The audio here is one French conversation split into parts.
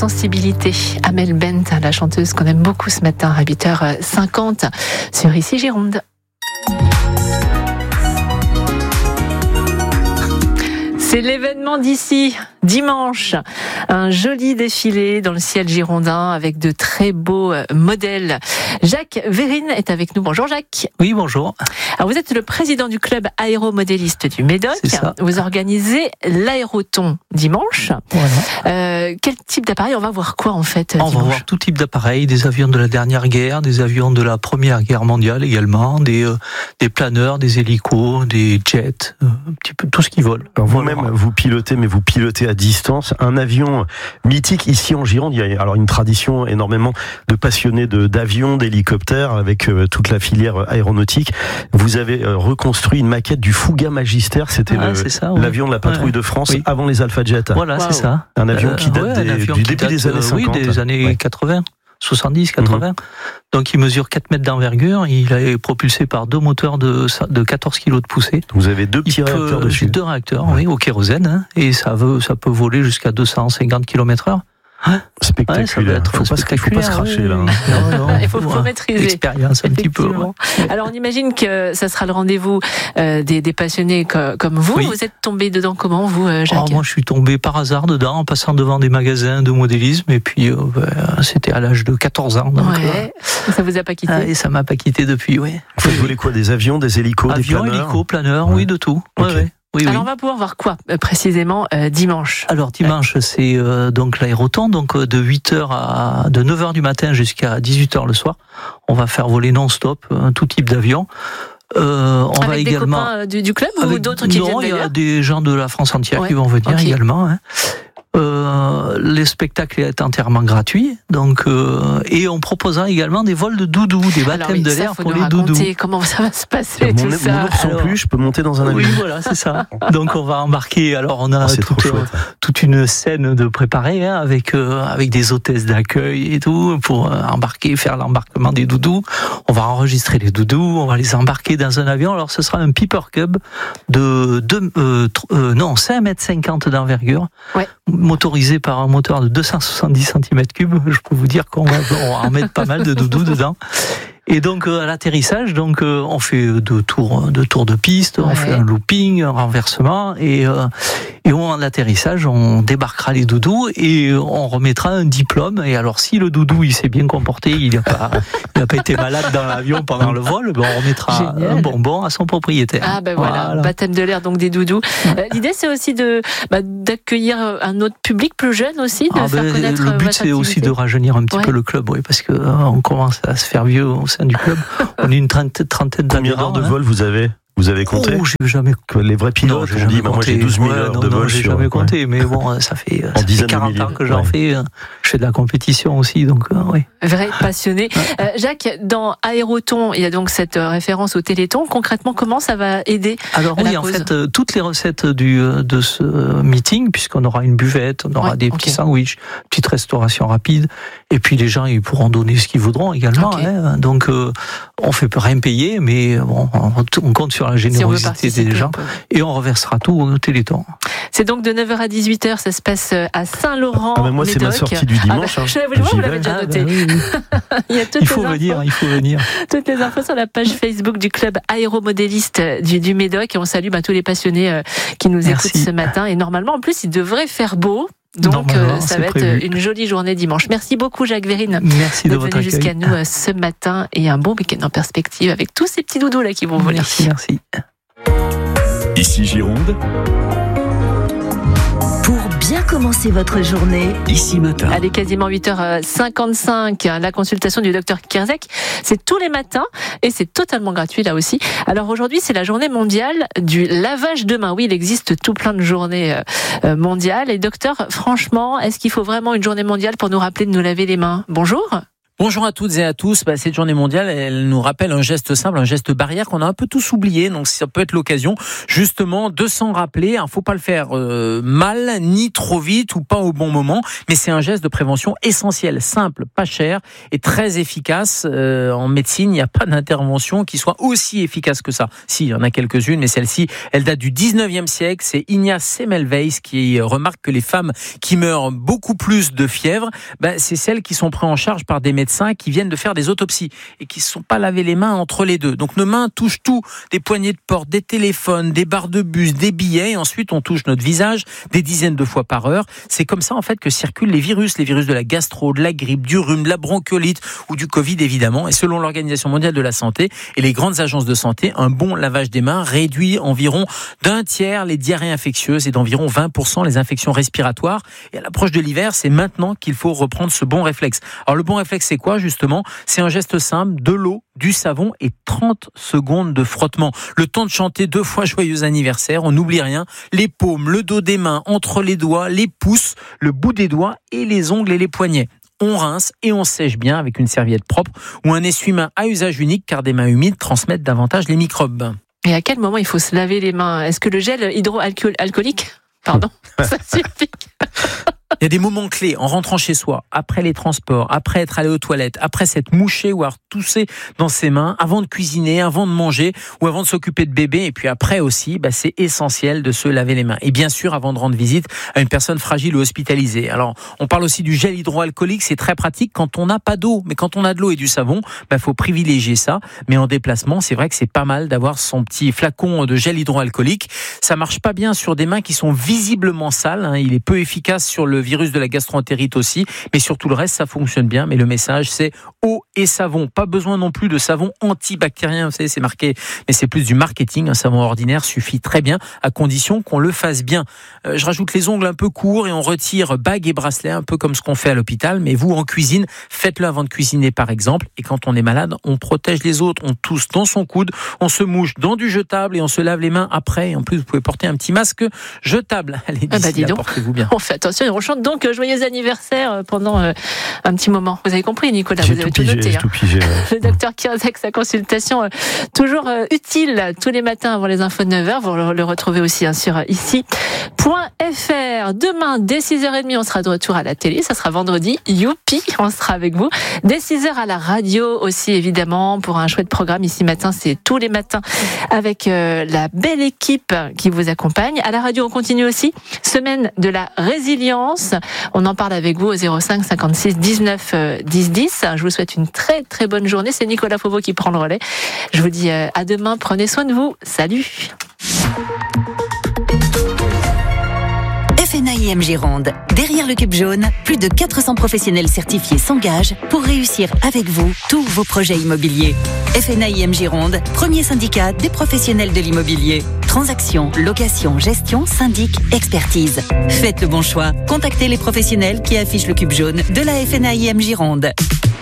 sensibilité. Amel Bent, la chanteuse qu'on aime beaucoup ce matin à 8h50 sur Ici Gironde. C'est l'événement d'ici, dimanche. Un joli défilé dans le ciel girondin avec de très beaux modèles. Jacques Vérine est avec nous. Bonjour Jacques. Oui, bonjour. Alors vous êtes le président du club aéromodéliste du Médoc. C'est ça. Vous organisez l'Aéroton dimanche. Voilà. Quel type d'appareil? On va voir quoi en fait On va voir tout type d'appareils, des avions de la dernière guerre, des avions de la Première Guerre mondiale également, des planeurs, des hélicos, des jets, un petit peu tout ce qui vole. Alors vous-même, vous pilotez, mais vous pilotez à distance un avion mythique ici en Gironde. Il y a alors une tradition énormément de passionnés d'avions, d'hélicoptères avec toute la filière aéronautique. Vous avez reconstruit une maquette du Fouga Magister. C'était l'avion de la patrouille de France avant les Alpha Jet. Voilà, c'est ça. Un avion qui date du début des années 50. Oui, des années 80. 70, 80. Donc il mesure 4 mètres d'envergure, il est propulsé par deux moteurs de 14 kg de poussée. Vous avez deux petits réacteurs dessus. Deux réacteurs, oui, au kérosène, et ça peut voler jusqu'à 250 km/h. Spectaculaire. Il faut pas se cracher là. Non, il faut maîtriser. Expérience un petit peu. Alors on imagine que ça sera le rendez-vous des passionnés comme vous. Oui. Vous êtes tombé dedans comment, vous, Jacques? Moi je suis tombé par hasard dedans en passant devant des magasins de modélisme, et puis c'était à l'âge de 14 ans. Donc, ça vous a pas quitté? Et ça m'a pas quitté depuis, oui. Vous voulez quoi? Des avions, des hélicos, des planeurs? Avions, hélicos, planeurs, oui, de tout. Okay. Oui. Alors on va pouvoir voir quoi précisément dimanche? Alors dimanche c'est donc l'Aéroton, donc de 9h du matin jusqu'à 18h le soir. On va faire voler non-stop tout type d'avion. On avec va des également copains du club ou d'autres qui viennent d'ailleurs? Il y a des gens de la France entière qui vont venir également. Le spectacle est entièrement gratuit, donc et on proposera également des vols de doudous, des baptêmes de l'air pour les doudous. Comment ça va se passer tout ça? Mon ours en plus, je peux monter dans un avion. Oui, voilà, c'est ça. Donc on va embarquer. Alors on a toute une scène de préparée avec des hôtesses d'accueil et tout pour faire l'embarquement des doudous. On va enregistrer les doudous, on va les embarquer dans un avion. Alors ce sera un Piper Cub de 5,50 mètres d'envergure. Ouais. Motorisé par un moteur de 270 cm3, je peux vous dire qu'on va en mettre pas mal de doudous dedans. Et donc à l'atterrissage, on fait deux tours de piste, on fait un looping, un renversement, et au moment de l'atterrissage, on débarquera les doudous et on remettra un diplôme. Et alors si le doudou il s'est bien comporté, il n'a pas été malade dans l'avion pendant le vol, on remettra un bonbon à son propriétaire. Ah ben voilà, baptême de l'air donc des doudous. L'idée c'est aussi d'accueillir un autre public plus jeune aussi, de faire connaître le but c'est aussi de rajeunir un petit peu le club, parce que on commence à se faire vieux au sein du club. On est une trentaine d'années. Combien d'heures de vol vous avez compté? J'ai jamais. Les vrais pilotes ont dit, moi j'ai 12 000 heures de vol. J'ai jamais compté, mais bon, ça fait 40 ans que j'en fais. Je fais de la compétition aussi, donc oui. Vrai passionné. Jacques, dans Aéroton, il y a donc cette référence au Téléthon. Concrètement, comment ça va aider? Alors oui, en fait, toutes les recettes de ce meeting, puisqu'on aura une buvette, on aura des petits sandwichs, petite restauration rapide, et puis les gens ils pourront donner ce qu'ils voudront également. Donc on fait rien payer, mais bon, on compte sur la générosité des gens et on reversera tout au Téléthon. C'est donc de 9h à 18h, ça se passe à Saint-Laurent. Moi, c'est ma sortie du dimanche. Vous l'avez déjà noté. Il faut venir. Toutes les infos sur la page Facebook du club aéromodéliste du Médoc, et on salue tous les passionnés qui nous écoutent ce matin. Et normalement, en plus, il devrait faire beau. Donc ça va être une jolie journée dimanche. Merci beaucoup Jacques Vérine. Merci de votre accueil. Jusqu'à nous ce matin, et un bon week-end en perspective avec tous ces petits doudous là qui vont voler. Merci. Ici Gironde. Pour bien commencer votre journée, Ici Matin. Allez, quasiment 8h55, la consultation du docteur Kierzek, c'est tous les matins et c'est totalement gratuit là aussi. Alors aujourd'hui, c'est la journée mondiale du lavage de mains. Oui, il existe tout plein de journées mondiales. Et docteur, franchement, est-ce qu'il faut vraiment une journée mondiale pour nous rappeler de nous laver les mains? Bonjour. Bonjour à toutes et à tous. Cette journée mondiale, elle nous rappelle un geste simple, un geste barrière qu'on a un peu tous oublié. Donc ça peut être l'occasion justement de s'en rappeler. Il ne faut pas le faire mal, ni trop vite ou pas au bon moment. Mais c'est un geste de prévention essentiel, simple, pas cher et très efficace. En médecine, il n'y a pas d'intervention qui soit aussi efficace que ça. Si, il y en a quelques-unes, mais celle-ci, elle date du 19e siècle. C'est Ignace Semmelweis qui remarque que les femmes qui meurent beaucoup plus de fièvre, c'est celles qui sont prises en charge par des médecins qui viennent de faire des autopsies et qui ne se sont pas lavé les mains entre les deux. Donc nos mains touchent tout, des poignées de porte, des téléphones, des barres de bus, des billets, et ensuite on touche notre visage des dizaines de fois par heure. C'est comme ça en fait que circulent les virus de la gastro, de la grippe, du rhume, de la bronchiolite ou du Covid évidemment. Et selon l'Organisation mondiale de la santé et les grandes agences de santé, un bon lavage des mains réduit environ d'un tiers les diarrhées infectieuses et d'environ 20% les infections respiratoires. Et à l'approche de l'hiver, c'est maintenant qu'il faut reprendre ce bon réflexe. Alors le bon réflexe, c'est quoi justement? C'est un geste simple, de l'eau, du savon et 30 secondes de frottement. Le temps de chanter 2 fois joyeux anniversaire, on n'oublie rien. Les paumes, le dos des mains, entre les doigts, les pouces, le bout des doigts et les ongles et les poignets. On rince et on sèche bien avec une serviette propre ou un essuie-main à usage unique car des mains humides transmettent davantage les microbes. Et à quel moment il faut se laver les mains? Est-ce que le gel hydroalcoolique, ça suffit? Il y a des moments clés en rentrant chez soi, après les transports, après être allé aux toilettes, après s'être mouché ou avoir toussé dans ses mains, avant de cuisiner, avant de manger ou avant de s'occuper de bébé. Et puis après aussi, c'est essentiel de se laver les mains. Et bien sûr, avant de rendre visite à une personne fragile ou hospitalisée. Alors, on parle aussi du gel hydroalcoolique. C'est très pratique quand on n'a pas d'eau. Mais quand on a de l'eau et du savon, faut privilégier ça. Mais en déplacement, c'est vrai que c'est pas mal d'avoir son petit flacon de gel hydroalcoolique. Ça marche pas bien sur des mains qui sont visiblement sales. Il est peu efficace sur le virus de la gastroentérite aussi, mais sur tout le reste, ça fonctionne bien. Mais le message, c'est eau et savon. Pas besoin non plus de savon antibactérien. Vous savez, c'est marqué, mais c'est plus du marketing. Un savon ordinaire suffit très bien, à condition qu'on le fasse bien. Je rajoute les ongles un peu courts et on retire bagues et bracelets, un peu comme ce qu'on fait à l'hôpital. Mais vous, en cuisine, faites-le avant de cuisiner, par exemple. Et quand on est malade, on protège les autres. On tousse dans son coude, on se mouche dans du jetable et on se lave les mains après. Et en plus, vous pouvez porter un petit masque jetable. Allez, d'ici là, portez-vous bien. On fait attention et on chante donc joyeux anniversaire pendant un petit moment. Vous avez compris, Nicolas, vous avez tout noté. Tout pigé, ouais. Le docteur Kirzek, sa consultation toujours utile tous les matins avant les infos de 9h. Vous le retrouvez aussi sur ici.fr. Demain, dès 6h30, on sera de retour à la télé. Ça sera vendredi. Youpi, on sera avec vous. Dès 6h à la radio aussi, évidemment, pour un chouette programme. Ici matin, c'est tous les matins avec la belle équipe qui vous accompagne. À la radio, on continue aussi. Semaine de la résilience. On en parle avec vous au 05 56 19 10 10. Je vous souhaite une très très bonne journée. C'est Nicolas Fauveau qui prend le relais. Je vous dis à demain. Prenez soin de vous. Salut. FNAIM Gironde. Derrière le cube jaune, plus de 400 professionnels certifiés s'engagent pour réussir avec vous tous vos projets immobiliers. FNAIM Gironde, premier syndicat des professionnels de l'immobilier. Transactions, location, gestion, syndic, expertise. Faites le bon choix. Contactez les professionnels qui affichent le cube jaune de la FNAIM Gironde.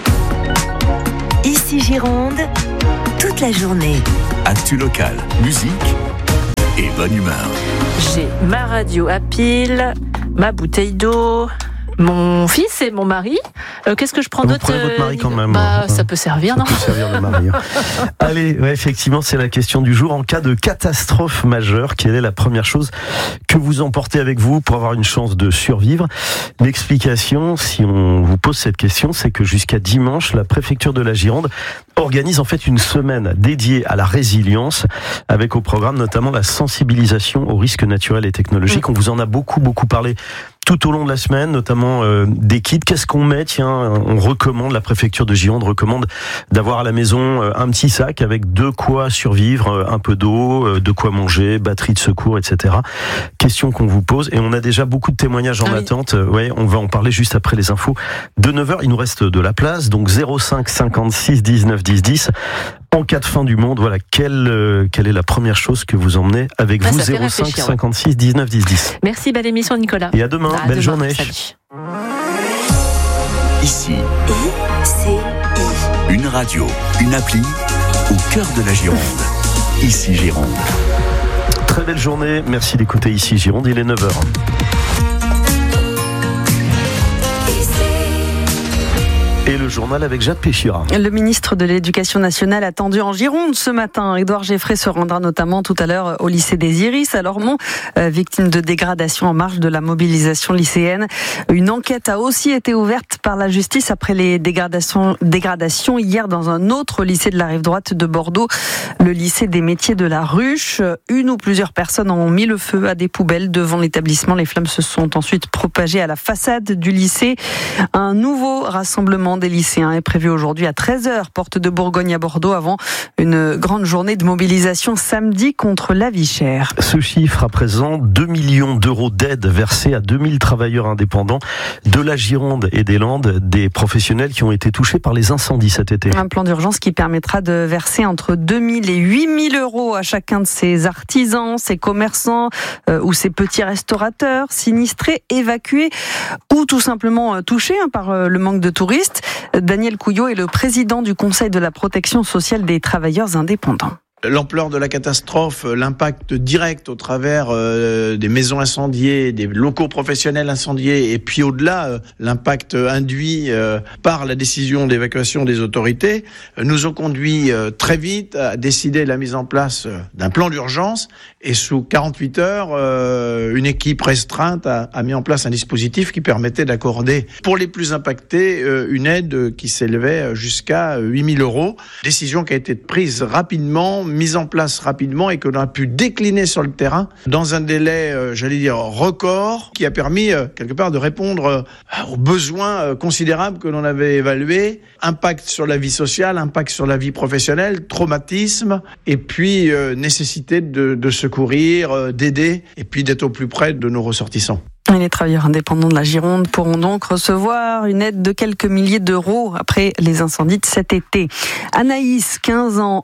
Ici Gironde, toute la journée. Actu local, musique et bonne humeur. J'ai ma radio à pile, ma bouteille d'eau, mon fils et mon mari. Qu'est-ce que je prends d'autre? Vous prenez votre mari quand même. Ça peut servir, non? Ça peut servir le mari. Allez, effectivement, c'est la question du jour. En cas de catastrophe majeure, quelle est la première chose que vous emportez avec vous pour avoir une chance de survivre? L'explication, si on vous pose cette question, c'est que jusqu'à dimanche, la préfecture de la Gironde organise en fait une semaine dédiée à la résilience, avec au programme notamment la sensibilisation aux risques naturels et technologiques. On vous en a beaucoup parlé tout au long de la semaine, notamment des kits. Qu'est-ce qu'on met? Tiens, on recommande, la préfecture de Gironde recommande d'avoir à la maison un petit sac avec de quoi survivre, un peu d'eau, de quoi manger, batterie de secours, etc. Question qu'on vous pose, et on a déjà beaucoup de témoignages en attente. On va en parler juste après les infos de 9h. Il nous reste de la place, donc 05 56 19 10 10. En cas de fin du monde, voilà, quelle est la première chose que vous emmenez avec vous? 05 56 19 10 10. Merci, belle émission, Nicolas. Et à demain, belle journée. Salut. Ici, une radio, une appli au cœur de la Gironde. Ici Gironde. Très belle journée, merci d'écouter Ici Gironde, il est 9h. Et le journal avec Jade Péchira. Le ministre de l'Éducation nationale attendu en Gironde ce matin. Édouard Geffray se rendra notamment tout à l'heure au lycée des Iris à Lormont, victime de dégradation en marge de la mobilisation lycéenne. Une enquête a aussi été ouverte par la justice après les dégradations hier dans un autre lycée de la rive droite de Bordeaux, le lycée des métiers de la Ruche. Une ou plusieurs personnes ont mis le feu à des poubelles devant l'établissement. Les flammes se sont ensuite propagées à la façade du lycée. Un nouveau rassemblement des lycéens est prévu aujourd'hui à 13h, porte de Bourgogne à Bordeaux, avant une grande journée de mobilisation samedi contre la vie chère. Ce chiffre à présent, 2 millions d'euros d'aide versée à 2000 travailleurs indépendants de la Gironde et des Landes, des professionnels qui ont été touchés par les incendies cet été. Un plan d'urgence qui permettra de verser entre 2000 et 8000 euros à chacun de ces artisans, ces commerçants ou ces petits restaurateurs sinistrés, évacués ou tout simplement touchés par le manque de touristes. Daniel Couillot est le président du Conseil de la protection sociale des travailleurs indépendants. L'ampleur de la catastrophe, l'impact direct au travers des maisons incendiées, des locaux professionnels incendiés, et puis au-delà, l'impact induit par la décision d'évacuation des autorités, nous ont conduit très vite à décider la mise en place d'un plan d'urgence. Et sous 48 heures, une équipe restreinte a mis en place un dispositif qui permettait d'accorder pour les plus impactés une aide qui s'élevait jusqu'à 8000 euros. Décision qui a été prise rapidement, mise en place rapidement et que l'on a pu décliner sur le terrain dans un délai, record, qui a permis quelque part de répondre aux besoins considérables que l'on avait évalués. Impact sur la vie sociale, impact sur la vie professionnelle, traumatisme, et puis nécessité de secourir, d'aider, et puis d'être au plus près de nos ressortissants. Les travailleurs indépendants de la Gironde pourront donc recevoir une aide de quelques milliers d'euros après les incendies de cet été. Anaïs, 15 ans,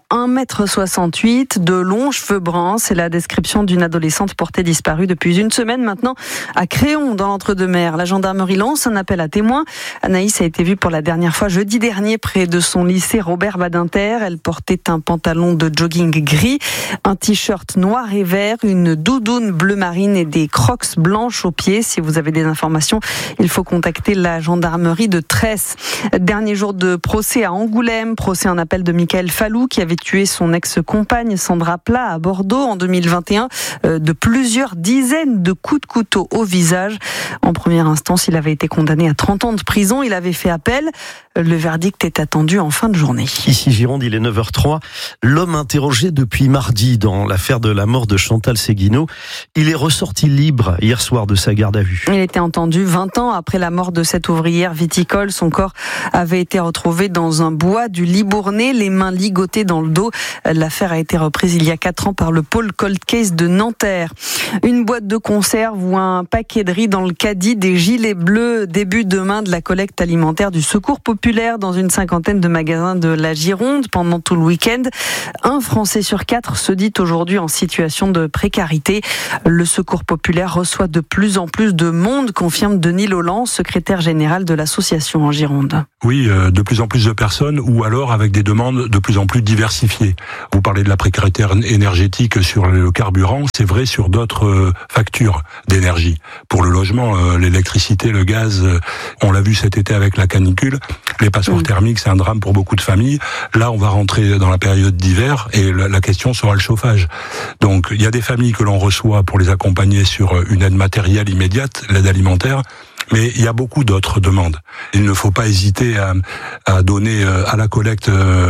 1m68, de longs cheveux bruns. C'est la description d'une adolescente portée disparue depuis une semaine maintenant à Créon, dans l'Entre-deux-Mers. La gendarmerie lance un appel à témoins. Anaïs a été vue pour la dernière fois jeudi dernier près de son lycée Robert Badinter. Elle portait un pantalon de jogging gris, un t-shirt noir et vert, une doudoune bleu marine et des crocs blanches aux pieds. Si vous avez des informations, il faut contacter la gendarmerie de Tresse. Dernier jour de procès à Angoulême, procès en appel de Michael Fallou qui avait tué son ex-compagne Sandra Plat à Bordeaux en 2021 de plusieurs dizaines de coups de couteau au visage. En première instance, il avait été condamné à 30 ans de prison. Il avait fait appel. Le verdict est attendu en fin de journée. Ici Gironde, il est 9h03. L'homme interrogé depuis mardi dans l'affaire de la mort de Chantal Séguineau, il est ressorti libre hier soir de sa garde à vue. Il était entendu 20 ans après la mort de cette ouvrière viticole. Son corps avait été retrouvé dans un bois du Libournais, les mains ligotées dans le dos. L'affaire a été reprise il y a 4 ans par le pôle Cold Case de Nanterre. Une boîte de conserve ou un paquet de riz dans le caddie des Gilets Bleus. Début demain de la collecte alimentaire du Secours populaire dans une 50aine de magasins de la Gironde pendant tout le week-end. Un Français sur 4 se dit aujourd'hui en situation de précarité. Le Secours populaire reçoit de plus en plus de monde, confirme Denis Lolland, secrétaire général de l'association en Gironde. Oui, de plus en plus de personnes, ou alors avec des demandes de plus en plus diversifiées. Vous parlez de la précarité énergétique sur le carburant, c'est vrai sur d'autres factures d'énergie. Pour le logement, l'électricité, le gaz, on l'a vu cet été avec la canicule, les passoires thermiques, c'est un drame pour beaucoup de familles. Là, on va rentrer dans la période d'hiver et la question sera le chauffage. Donc, il y a des familles que l'on reçoit pour les accompagner sur une aide matérielle immédiate, l'aide alimentaire. Mais il y a beaucoup d'autres demandes. Il ne faut pas hésiter à donner à la collecte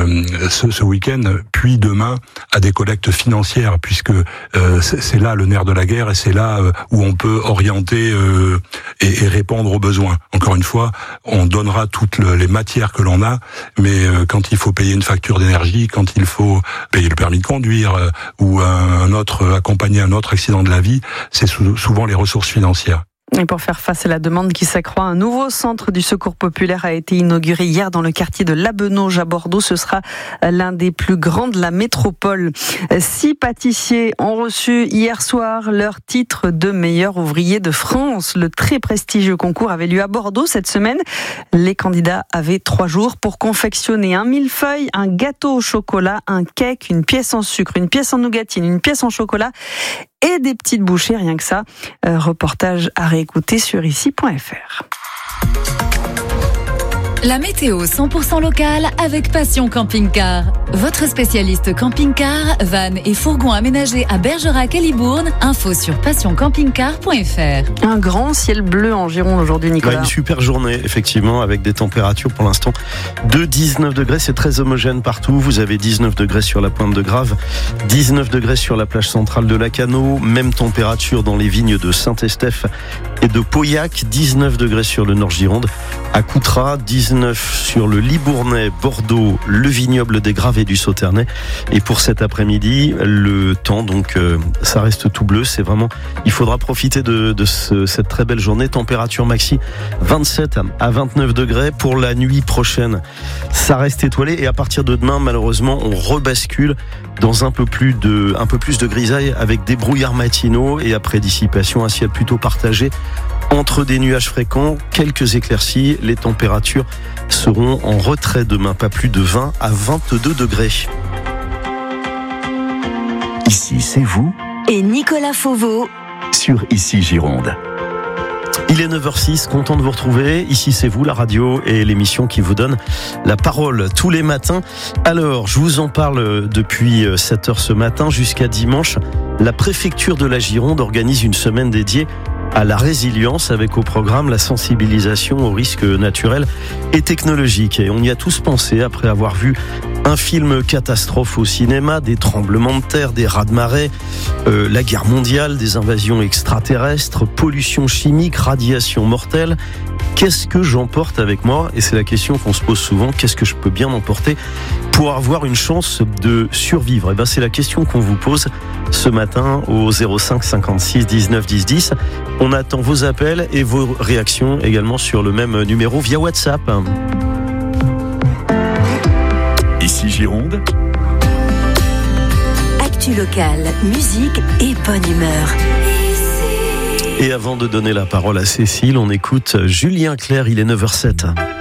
ce week-end, puis demain à des collectes financières, puisque c'est là le nerf de la guerre et c'est là où on peut orienter et répondre aux besoins. Encore une fois, on donnera toutes les matières que l'on a, mais quand il faut payer une facture d'énergie, quand il faut payer le permis de conduire ou accompagner un autre accident de la vie, c'est souvent les ressources financières. Et pour faire face à la demande qui s'accroît, un nouveau centre du Secours populaire a été inauguré hier dans le quartier de Labenauge à Bordeaux. Ce sera l'un des plus grands de la métropole. 6 pâtissiers ont reçu hier soir leur titre de meilleur ouvrier de France. Le très prestigieux concours avait lieu à Bordeaux cette semaine. Les candidats avaient 3 jours pour confectionner un millefeuille, un gâteau au chocolat, un cake, une pièce en sucre, une pièce en nougatine, une pièce en chocolat et des petites bouchées, rien que ça. Reportage à réécouter sur ici.fr. La météo 100% locale avec Passion Camping Car. Votre spécialiste camping-car, van et fourgon aménagés à Bergerac et Libourne. Info sur passioncampingcar.fr. Un grand ciel bleu en Gironde aujourd'hui, Nicolas. Une super journée, effectivement, avec des températures pour l'instant de 19 degrés. C'est très homogène partout. Vous avez 19 degrés sur la pointe de Grave, 19 degrés sur la plage centrale de Lacanau, même température dans les vignes de Saint-Estèphe et de Pauillac, 19 degrés sur le Nord Gironde, à Coutras, 19 sur le Libournais, Bordeaux, le vignoble des Graves et du Sauternais. Et pour cet après-midi, le temps, donc ça reste tout bleu. C'est vraiment, il faudra profiter de cette très belle journée. Température maxi 27 à 29 degrés. Pour la nuit prochaine, ça reste étoilé. Et à partir de demain, malheureusement, on rebascule dans un peu plus de grisaille avec des brouillards matinaux et après dissipation, un ciel plutôt partagé entre des nuages fréquents, quelques éclaircies. Les températures seront en retrait demain, pas plus de 20 à 22 degrés. Ici, c'est vous Et Nicolas Fauveau sur Ici Gironde. Il est 9h06, content de vous retrouver. Ici, c'est vous, la radio et l'émission qui vous donne la parole tous les matins. Alors, je vous en parle depuis 7h ce matin jusqu'à dimanche. La préfecture de la Gironde organise une semaine dédiée à la résilience avec au programme la sensibilisation aux risques naturels et technologiques. Et on y a tous pensé après avoir vu un film catastrophe au cinéma, des tremblements de terre, des raz-de-marée, la guerre mondiale, des invasions extraterrestres, pollution chimique, radiation mortelle. Qu'est-ce que j'emporte avec moi ? Et c'est la question qu'on se pose souvent. Qu'est-ce que je peux bien emporter pour avoir une chance de survivre ? Et ben, c'est la question qu'on vous pose ce matin au 05 56 19 10 10. On attend vos appels et vos réactions également sur le même numéro via WhatsApp. Ici Gironde. Actu locale, musique et bonne humeur. Et avant de donner la parole à Cécile, on écoute Julien Clerc, il est 9h07.